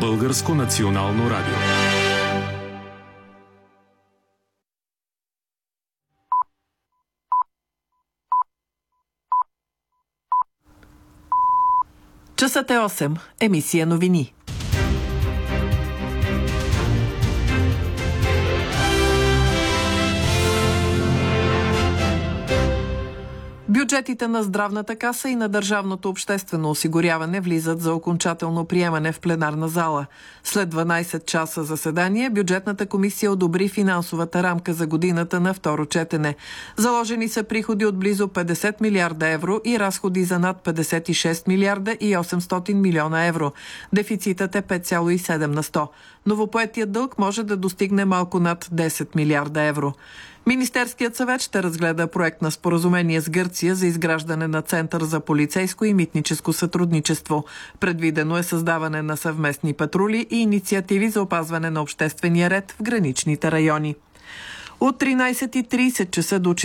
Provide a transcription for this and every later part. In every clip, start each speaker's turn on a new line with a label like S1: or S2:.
S1: Българско национално радио.
S2: Часът е 8. Емисия новини. Бюджетите на Здравната каса и на Държавното обществено осигуряване влизат за окончателно приемане в пленарна зала. След 12 часа заседание, бюджетната комисия одобри финансовата рамка за годината на второ четене. Заложени са приходи от близо 50 милиарда евро и разходи за над 56 милиарда и 800 милиона евро. Дефицитът е 5,7 на 100. Новопоетият дълг може да достигне малко над 10 милиарда евро. Министерският съвет ще разгледа проект на споразумение с Гърция за изграждане на Център за полицейско и митническо сътрудничество. Предвидено е създаване на съвместни патрули и инициативи за опазване на обществения ред в граничните райони. От 13:30 часа до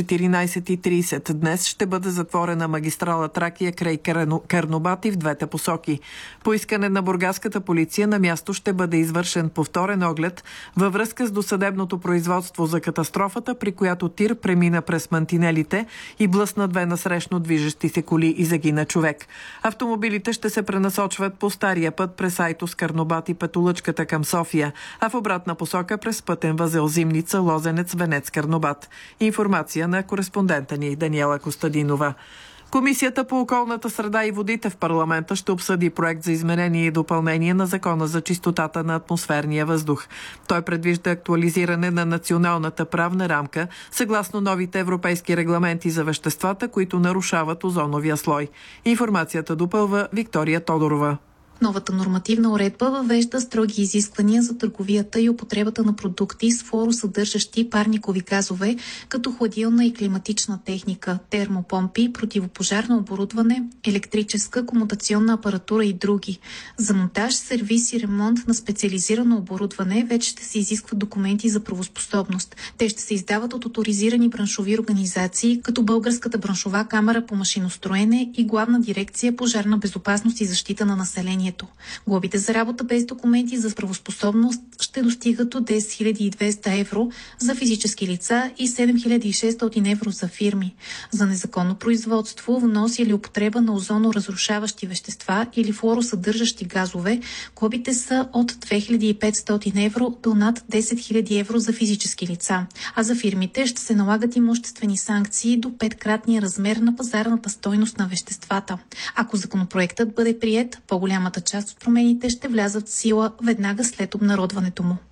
S2: 14:30 днес ще бъде затворена магистрала Тракия край Карнобат и в двете посоки. По искане на бургаската полиция на място ще бъде извършен повторен оглед във връзка с досъдебното производство за катастрофата, при която тир премина през мантинелите и блъсна две насрещно движещи се коли и загина човек. Автомобилите ще се пренасочват по стария път през Айтос, Карнобат и Петолъчката към София, а в обратна посока през пътен възел Зимница, Лозенец, Венец, Карнобат. Информация на кореспондента ни Даниела Костадинова. Комисията по околната среда и водите в парламента ще обсъди проект за изменение и допълнение на Закона за чистотата на атмосферния въздух. Той предвижда актуализиране на националната правна рамка съгласно новите европейски регламенти за веществата, които нарушават озоновия слой. Информацията допълва Виктория Тодорова.
S3: Новата нормативна уредба въвежда строги изисквания за търговията и употребата на продукти с флуоросъдържащи парникови газове, като хладилна и климатична техника, термопомпи, противопожарно оборудване, електрическа комутационна апаратура и други. За монтаж, сервис и ремонт на специализирано оборудване вече ще се изискват документи за правоспособност. Те ще се издават от оторизирани браншови организации, като Българската браншова камара по машиностроене и Главна дирекция пожарна безопасност и защита на населението. Глобите за работа без документи за правоспособност ще достигат до 10 200 евро за физически лица и 7600 евро за фирми. За незаконно производство, внос или употреба на озоноразрушаващи вещества или флуоросъдържащи газове, глобите са от 2500 евро до над 10 000 евро за физически лица. А за фирмите ще се налагат имуществени санкции до 5-кратния размер на пазарната стойност на веществата. Ако законопроектът бъде приет, по-голямата част от промените ще влязат в сила веднага след обнародването му.